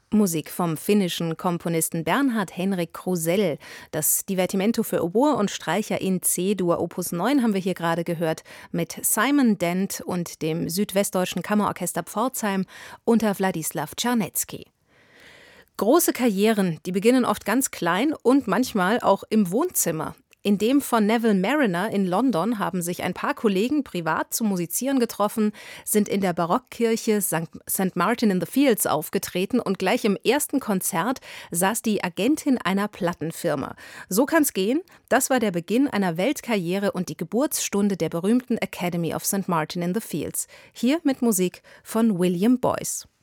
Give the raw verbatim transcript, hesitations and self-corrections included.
Musik vom finnischen Komponisten Bernhard Henrik Krusell. Das Divertimento für Oboe und Streicher in C-Dur Opus neun haben wir hier gerade gehört mit Simon Dent und dem Südwestdeutschen Kammerorchester Pforzheim unter Wladislaw Czarnecki. Große Karrieren, die beginnen oft ganz klein und manchmal auch im Wohnzimmer. In dem von Neville Marriner in London haben sich ein paar Kollegen privat zum Musizieren getroffen, sind in der Barockkirche Sankt Martin in the Fields aufgetreten und gleich im ersten Konzert saß die Agentin einer Plattenfirma. So kann's gehen, das war der Beginn einer Weltkarriere und die Geburtsstunde der berühmten Academy of Sankt Martin in the Fields. Hier mit Musik von William Boyce.